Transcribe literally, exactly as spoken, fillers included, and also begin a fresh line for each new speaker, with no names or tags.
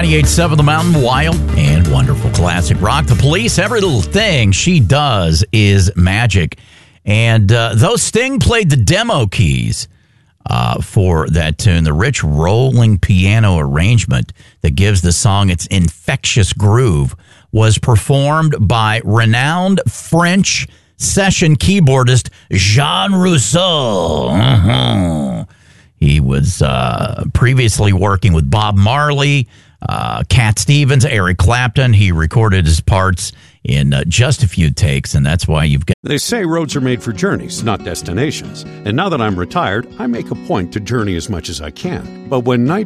ninety-eight point seven The Mountain, wild and wonderful classic rock. The Police, every little thing she does is magic. And uh, though Sting played the demo keys uh, for that tune, the rich rolling piano arrangement that gives the song its infectious groove was performed by renowned French session keyboardist Jean Rousseau. Uh-huh. He was uh, previously working with Bob Marley, uh, Cat Stevens, Eric Clapton. He recorded his parts in uh, just a few takes, and that's why you've got...
They say roads are made for journeys, not destinations. And now that I'm retired, I make a point to journey as much as I can. But when night